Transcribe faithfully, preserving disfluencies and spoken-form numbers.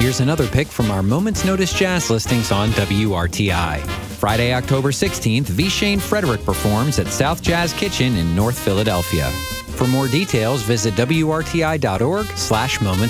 Here's another pick from our Moments Notice Jazz listings on W R T I. Friday, October sixteenth, V. Shane Frederick performs at South Jazz Kitchen in North Philadelphia. For more details, visit W R T I dot org slash moments.